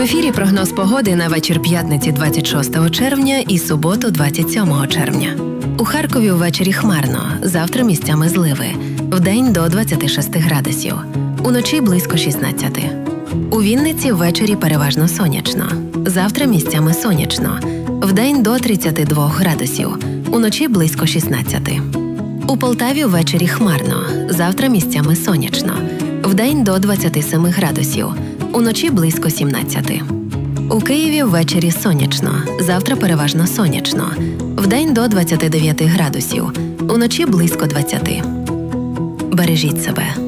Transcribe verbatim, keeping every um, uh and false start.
ефірі прогноз погоди на вечір п'ятниці двадцять шостого червня і суботу двадцять сьомого червня. У Харкові ввечері хмарно, завтра місцями зливи, вдень до двадцяти шести градусів, уночі близько шістнадцяти. У Вінниці ввечері переважно сонячно, завтра місцями сонячно, вдень до тридцяти двох градусів, уночі близько шістнадцяти. У Полтаві ввечері хмарно, завтра місцями сонячно, вдень до двадцяти семи градусів, уночі близько сімнадцяти. У Києві ввечері сонячно, завтра переважно сонячно, вдень до двадцяти дев'яти градусів, уночі близько двадцяти. Бережіть себе.